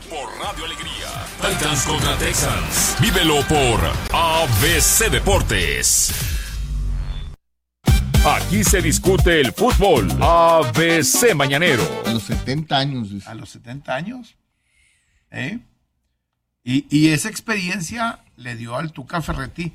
por Radio Alegría. Titans contra Texans. Vívelo por ABC Deportes. Aquí se discute el fútbol. ABC Mañanero. A los 70 años. Dice. A los 70 años. Y esa experiencia le dio al Tuca Ferretti.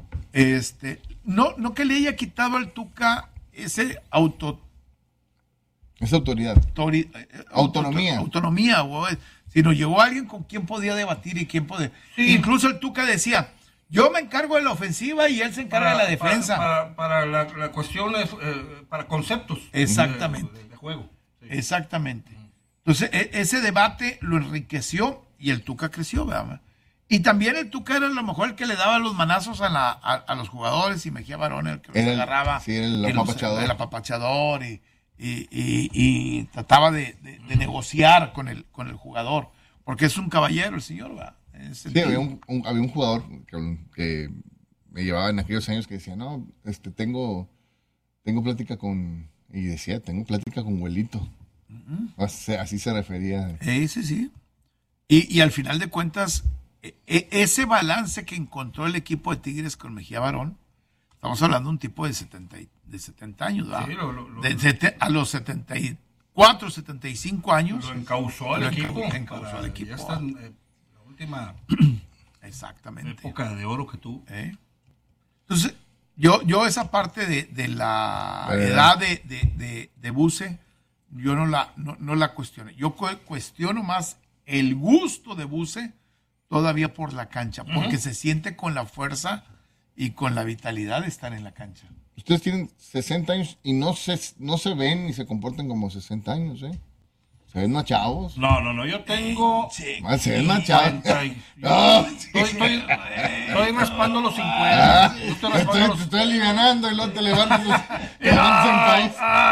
No que le haya quitado al Tuca esa autoridad. Autonomía. Autonomía, sino llegó alguien con quien podía debatir y quien podía. Sí. Incluso el Tuca decía: yo me encargo de la ofensiva y él se encarga de la defensa. Para la cuestión, para conceptos. Exactamente. De juego. Sí. Exactamente. Entonces, ese debate lo enriqueció y el Tuca creció, ¿verdad? Y también el Tuca era a lo mejor el que le daba los manazos a los jugadores, y Mejía Barón el que los agarraba. Sí, el apapachador. El apapachador y trataba de negociar con el jugador, porque es un caballero el señor, ¿verdad? Sí, había un jugador que me llevaba en aquellos años que decía, no, tengo plática con, y decía, tengo plática con Huelito. Uh-huh. Así se refería. Sí. Y al final de cuentas, ese balance que encontró el equipo de Tigres con Mejía Barón, estamos hablando de un tipo de 70 años, ¿verdad? Sí, a los 74, 75 años. Lo encauzó al equipo. Encauzó al equipo. Ya está la última exactamente época de oro que tuvo. Entonces, yo esa parte de la edad de Buse, yo no la cuestioné. Yo cuestiono más el gusto de Buse todavía por la cancha, porque se siente con la fuerza y con la vitalidad de estar en la cancha. Ustedes tienen 60 años y no se ven ni se comportan como 60 años, ¿eh? ¿Se ven más chavos? No, yo tengo... Se ven más chavos. Estoy raspando los 50. Te estoy alivianando y luego te levantas en país.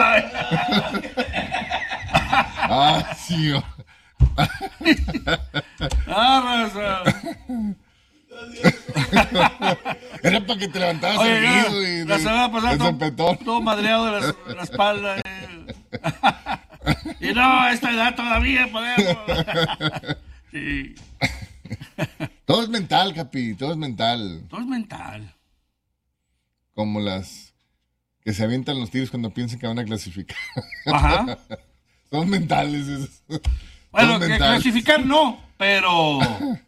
Sí. Era para que te levantaras seguido y la semana pasada todo madreado de la espalda. Y no, a esta edad todavía podemos. Sí. Todo es mental, Capi, todo es mental. Todo es mental. Como las que se avientan los tiros cuando piensan que van a clasificar. Ajá. Son mentales esos. Bueno, que clasificar no, pero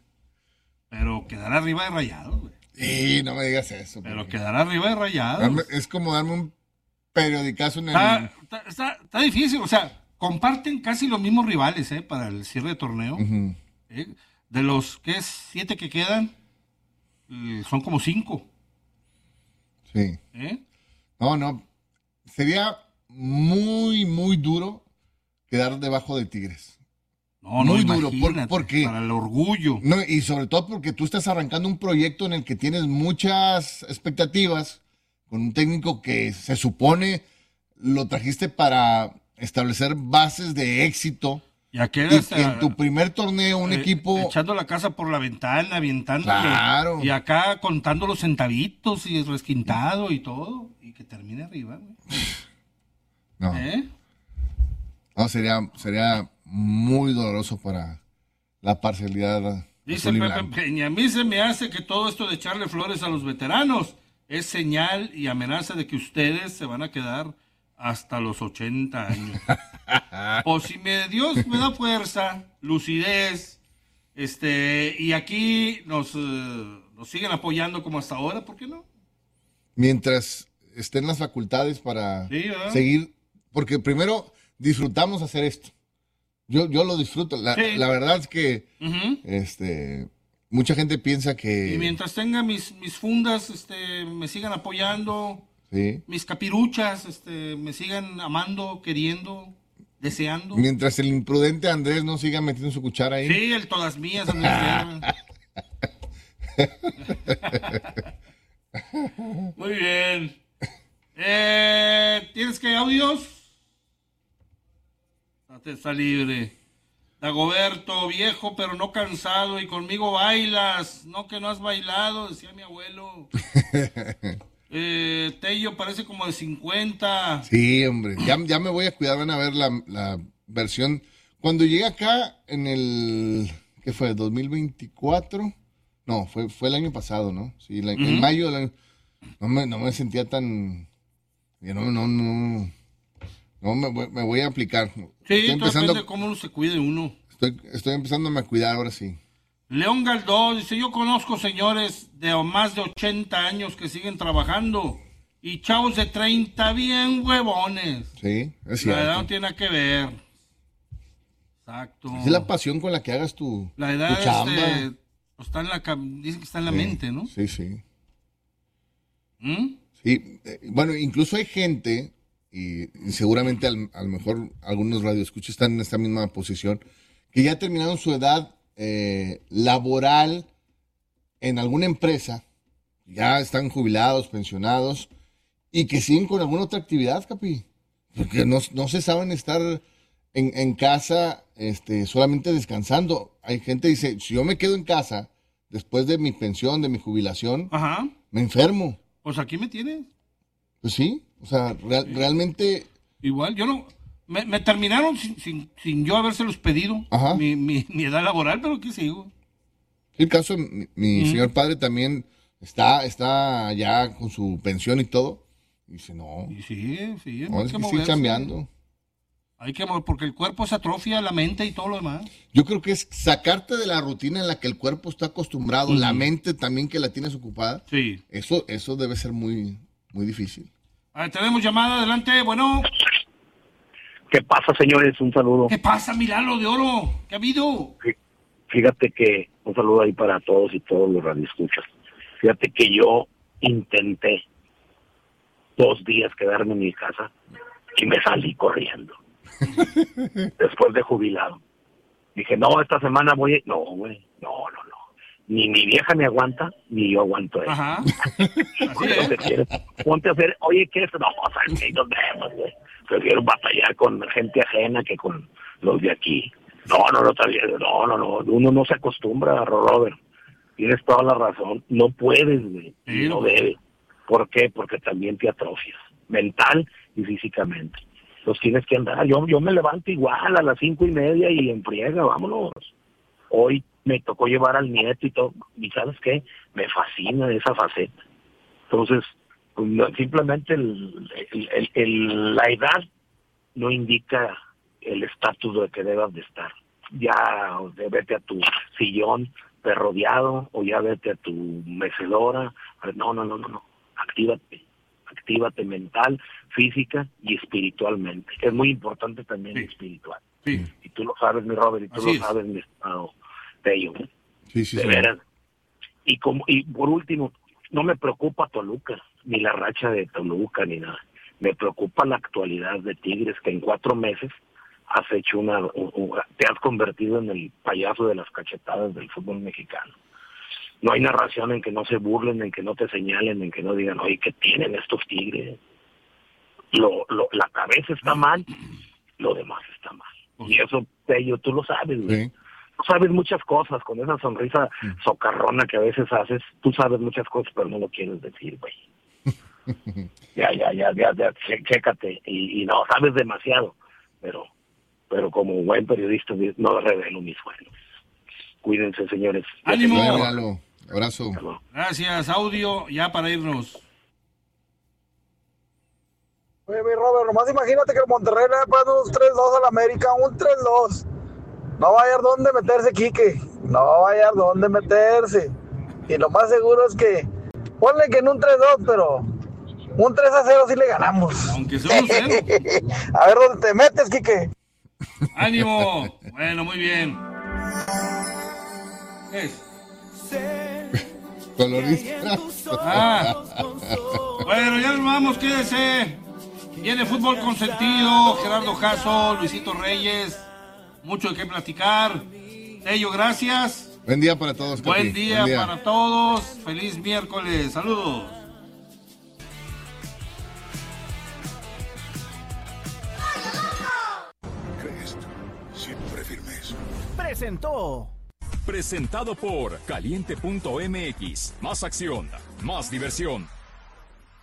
quedar arriba de Rayados, güey. Sí, no me digas eso. Pero quedar arriba de Rayados. Es como darme un periodicazo en Está difícil, o sea, comparten casi los mismos rivales, para el cierre de torneo. Uh-huh. De los 7 que quedan, son como 5. Sí. No, sería muy, muy duro quedar debajo de Tigres. No, muy duro. ¿Por qué? Para el orgullo. No, y sobre todo porque tú estás arrancando un proyecto en el que tienes muchas expectativas, con un técnico que se supone lo trajiste para establecer bases de éxito. Y que en tu primer torneo un equipo... Echando la casa por la ventana, avientándole. Claro. Y acá contando los centavitos y resquintado y todo. Y que termine arriba, güey. No. No, sería muy doloroso para la parcialidad. Dice Pepe Peña, a mí se me hace que todo esto de echarle flores a los veteranos es señal y amenaza de que ustedes se van a quedar hasta los 80 años. O si Dios me da fuerza, lucidez, y aquí nos siguen apoyando como hasta ahora, ¿por qué no? Mientras estén las facultades para seguir, porque primero disfrutamos hacer esto. Yo lo disfruto. La verdad es que mucha gente piensa que... Y mientras tenga mis fundas, me sigan apoyando, sí. Mis capiruchas, me sigan amando, queriendo, deseando. Mientras el imprudente Andrés no siga metiendo su cuchara ahí. Sí, el todas mías, Andrés. Muy bien. ¿Tienes que audios? Está libre. Dagoberto, viejo pero no cansado, y conmigo bailas. No, que no has bailado, decía mi abuelo. Tello parece como de 50. Sí, hombre, ya me voy a cuidar. Van a ver la versión Cuando llegué acá en el, ¿qué fue? 2024. No, fue el año pasado, ¿no? Sí, en mayo del año. No me sentía tan... No me voy a aplicar. Sí, depende de cómo se cuide uno. Estoy empezándome a cuidar ahora sí. León Galdós dice, yo conozco señores de más de 80 años que siguen trabajando y chavos de 30 bien huevones. Sí, es cierto. La edad no tiene nada que ver. Exacto. Es la pasión con la que hagas tu chamba. Está en dice que está en la mente, ¿no? Sí. Sí, bueno, incluso hay gente, y seguramente a lo mejor algunos radioescuchas están en esta misma posición, que ya terminaron su edad laboral en alguna empresa, ya están jubilados, pensionados, y que siguen con alguna otra actividad, Capi, porque no se saben estar en casa solamente descansando. Hay gente que dice, si yo me quedo en casa después de mi pensión, de mi jubilación, me enfermo. Pues aquí me tienes. Pues sí, o sea, realmente... Igual, yo no... Me terminaron sin yo habérselos pedido mi edad laboral, pero aquí sigo. El caso de mi señor padre también está ya con su pensión y todo. Y dice, no. Y sigue, no, es que sigue chambeando. Hay que mover, porque el cuerpo se atrofia, la mente y todo lo demás. Yo creo que es sacarte de la rutina en la que el cuerpo está acostumbrado, la mente también que la tienes ocupada. Sí. Eso debe ser muy, muy difícil. Tenemos llamada, adelante, bueno. ¿Qué pasa, señores? Un saludo. ¿Qué pasa, Milano de Oro? ¿Qué ha habido? Fíjate que un saludo ahí para todos y todos los radioescuchas. Fíjate que yo intenté 2 días quedarme en mi casa y me salí corriendo. Después de jubilado. Dije, no, esta semana voy... No, güey, no. Ni mi vieja me aguanta, ni yo aguanto eso. Ajá. Ponte a hacer, oye, ¿qué es? No, ¿sabes qué? Nos vemos, güey. Prefiero batallar con gente ajena que con los de aquí. No, uno no se acostumbra, Robert. Tienes toda la razón. No puedes, güey. No debes. ¿Por qué? Porque también te atrofias, mental y físicamente. Entonces tienes que andar. Yo me levanto igual a las 5:30 y en friega, vámonos. Hoy me tocó llevar al nieto y todo. ¿Y sabes qué? Me fascina esa faceta. Entonces, simplemente la edad no indica el estatus de que debas de estar. Ya vete a tu sillón perrodeado o ya vete a tu mecedora. No. Actívate mental, física y espiritualmente. Es muy importante también espiritual. Sí. Y tú lo sabes, mi Robert, y tú lo sabes, mi estimado Tello. Sí. De veras. Y por último, no me preocupa Toluca, ni la racha de Toluca, ni nada. Me preocupa la actualidad de Tigres, que en 4 meses has hecho te has convertido en el payaso de las cachetadas del fútbol mexicano. No hay narración en que no se burlen, en que no te señalen, en que no digan, oye, ¿qué tienen estos Tigres? La cabeza está mal, lo demás está mal. Y eso, Tello, tú lo sabes, güey. Sí. Tú sabes muchas cosas, con esa sonrisa socarrona que a veces haces, tú sabes muchas cosas, pero no lo quieres decir, güey. Ya, chécate. Y no, sabes demasiado, pero como buen periodista no revelo mis sueños. Cuídense, señores. ¡Ánimo! Abrazo. Gracias, audio, ya para irnos. Oye, mi Robert, nomás imagínate que el Monterrey le ha pasado un 3-2 al América, un 3-2. No va a hallar dónde meterse, Quique. No va a hallar dónde meterse. Y lo más seguro es que, ponle que en un 3-2, pero un 3-0 sí le ganamos. Aunque sea un 0. A ver dónde te metes, Quique. ¡Ánimo! Bueno, muy bien. ¿Qué es? Colorista. Bueno, ya nos vamos, quédese. Viene fútbol consentido, Gerardo Jasso, Luisito Reyes, mucho de qué platicar. Tello, gracias. Buen día para todos, Capi. Buen día para todos. Feliz miércoles. Saludos. Crest, siempre firmes. Presentado por Caliente.mx. Más acción, más diversión.